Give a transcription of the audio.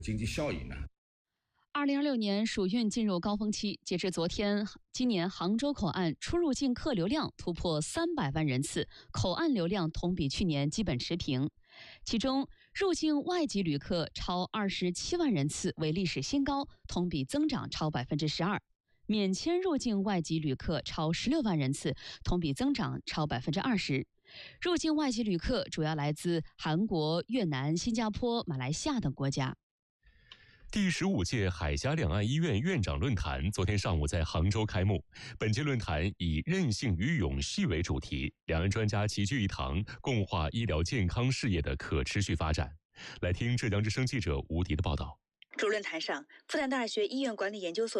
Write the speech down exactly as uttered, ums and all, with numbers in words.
经济效益呢？ 二零二六年暑运进入高峰期，截至昨天，今年杭州口岸出入境客流量突破三百万人次，口岸流量同比去年基本持平。其中，入境外籍旅客超二十七万人次，为历史新高，同比增长超百分之十二；免签入境外籍旅客超十六万人次，同比增长超百分之二十。入境外籍旅客主要来自韩国、越南、新加坡、马来西亚等国家。 第十五届海峡两岸医院院长论坛昨天上午在杭州开幕。本届论坛以韧性与勇气为主题，两岸专家齐聚一堂，共话医疗健康事业的可持续发展。来听浙江之声记者吴迪的报道。 主论坛上，复旦大学医院管理研究所